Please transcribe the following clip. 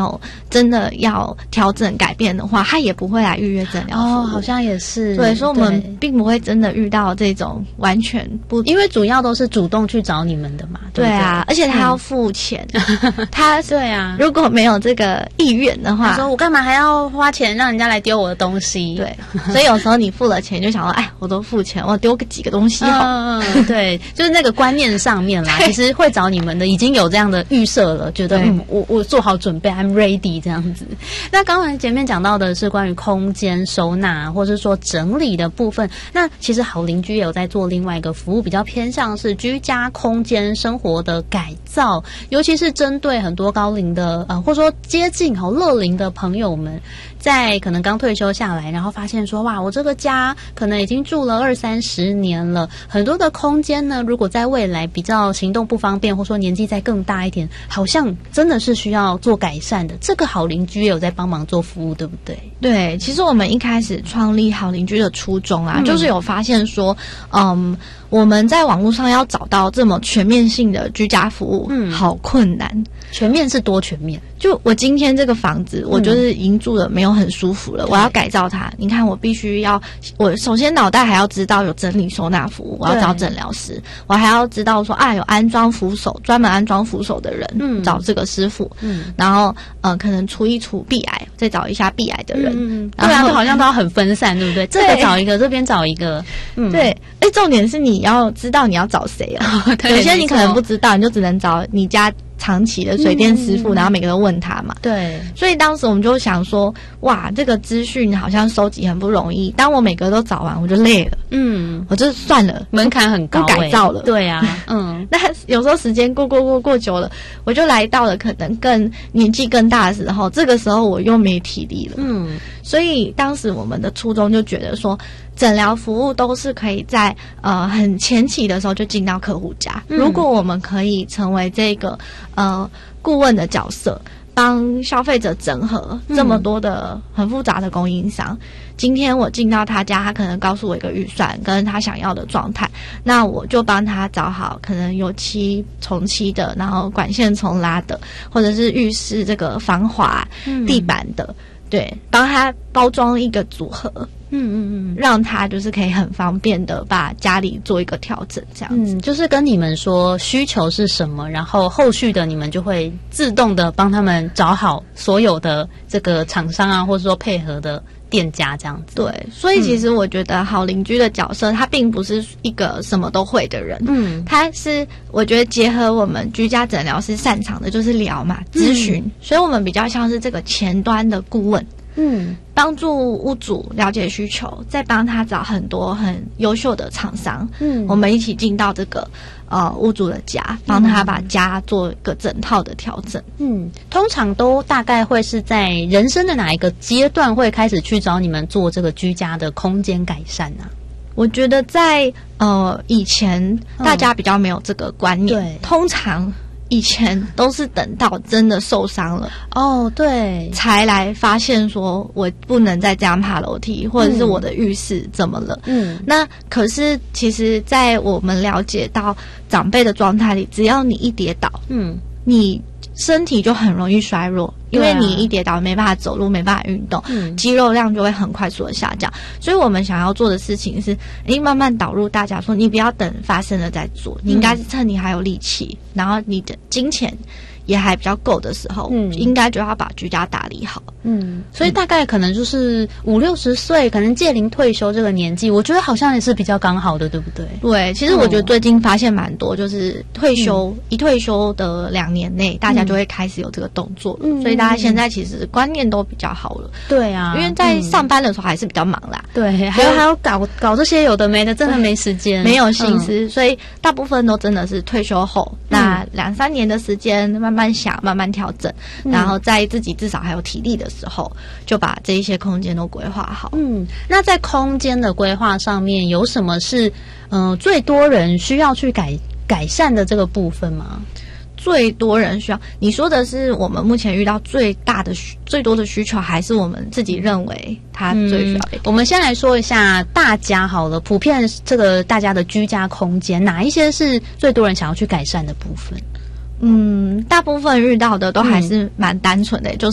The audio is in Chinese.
有真的要调整改变的话，他也不会来预约诊疗服务。 好像也是。 对，所以我们并不会真的遇到这种完全不， 因为主要都是主动去找你们的嘛。对啊，而且他要付钱，他对啊， 如果没有这个意愿的话， 他说我干嘛还要花钱让人家来丢我的东西？ 对，所以有时候你付了钱就想说，哎，我都付钱，我丢个几个东西好。 对，就是那个观念上面啦，其实会找你们的已经有这样的预设了，觉得我做好准备 ，I'm ready 这样子。那刚才前面讲到的是关于空间收纳或是说整理的部分，那其实好邻居也有在做另外一个服务，比较偏向是居家空间生活的改造，尤其是针对很多高龄的或者说接近乐龄的朋友们，在可能刚退休下来，然后发现说哇，我这个家可能已经住了20-30年了，很多的空间呢，如果在未来比较行动不方便，或说年纪再更大一点，好像真的是需要做改善的。这个好邻居也有在帮忙做服务，对不对？ 对，其实我们一开始创立好邻居的初衷啊，就是有发现说，我们在网络上要找到这么全面性的居家服务，好困难。 全面是多全面？ 就我今天这个房子，我就是已经住的没有很舒服了，我要改造它。你看，我必须要，我首先脑袋还要知道有整理收纳服务，我要找诊疗师，我还要知道说有安装扶手，专门安装扶手的人，找这个师傅，然后可能除一除壁癌，再找一下壁癌的人， 对啊，就好像都要很分散，对不对？这个找一个，这边找一个， 对。重点是你要知道你要找谁啊，有些你可能不知道，你就只能找你家长期的水电师傅，然后每个都问他嘛。 对， 所以当时我们就想说，哇，这个资讯好像收集很不容易。当我每个都找完，我就累了。我就算了， 门槛很高， 不改造了。 对啊， 那有时候时间过久了，我就来到了可能更年纪更大的时候，这个时候我又没体力了。所以当时我们的初衷就觉得说，诊疗服务都是可以在很前期的时候就进到客户家。如果我们可以成为这个顾问的角色，帮消费者整合这么多的很复杂的供应商，今天我进到他家，他可能告诉我一个预算跟他想要的状态，那我就帮他找好可能油漆重漆的，然后管线重拉的，或者是浴室这个防滑地板的，对，帮他包装一个组合，让他就是可以很方便的把家里做一个调整，这样子， 就是跟你们说需求是什么，然后后续的你们就会自动的帮他们找好所有的这个厂商啊，或者说配合的店家这样子。 对，所以其实我觉得好邻居的角色，他并不是一个什么都会的人，他是我觉得结合我们居家诊疗师擅长的就是聊嘛，咨询，所以我们比较像是这个前端的顾问。帮助屋主了解需求，再帮他找很多很优秀的厂商，我们一起进到这个屋主的家，帮他把家做一个整套的调整。 通常都大概会是在人生的哪一个阶段会开始去找你们做这个居家的空间改善啊？ 我觉得在以前大家比较没有这个观念， 对， 通常以前都是等到真的受伤了对， 才来发现说我不能再这样爬楼梯，或者是我的浴室怎么了。那可是其实在我们了解到长辈的状态里，只要你一跌倒，你身体就很容易衰弱，因为你一跌倒没办法走路，没办法运动，肌肉量就会很快速的下降。所以我们想要做的事情是慢慢导入大家说，你不要等发生了再做，你应该是趁你还有力气，然后你的金钱也还比较够的时候，应该就要把居家打理好。 所以大概可能就是50-60岁，可能届龄退休这个年纪，我觉得好像也是比较刚好的，对不对？ 对，其实我觉得最近发现蛮多，就是退休一退休的2年内，大家就会开始有这个动作了，所以大家现在其实观念都比较好了。 对啊， 因为在上班的时候还是比较忙啦， 对，还要搞这些有的没的，真的没时间， 没有心思，所以大部分都真的是退休后那2-3年的时间，慢慢想，慢慢调整，然后在自己至少还有体力的时候，就把这一些空间都规划好。 那在空间的规划上面，有什么是最多人需要去改善的这个部分吗？ 最多人需要，你说的是我们目前遇到最多的需求，还是我们自己认为它最需要被？ 我们先来说一下大家好了，普遍这个大家的居家空间，哪一些是最多人想要去改善的部分？ 大部分遇到的都还是蛮单纯的，